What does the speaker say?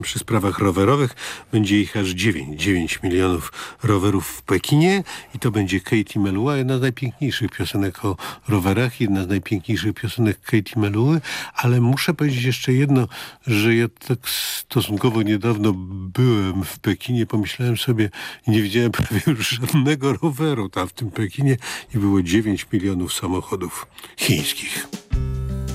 Przy sprawach rowerowych będzie ich aż 9 milionów rowerów w Pekinie i to będzie Katie Melua, jedna z najpiękniejszych piosenek o rowerach, jedna z najpiękniejszych piosenek Katie Meluły, ale muszę powiedzieć jeszcze jedno, że ja tak stosunkowo niedawno byłem w Pekinie, pomyślałem sobie, nie widziałem prawie już żadnego roweru tam w tym Pekinie i było 9 milionów samochodów chińskich.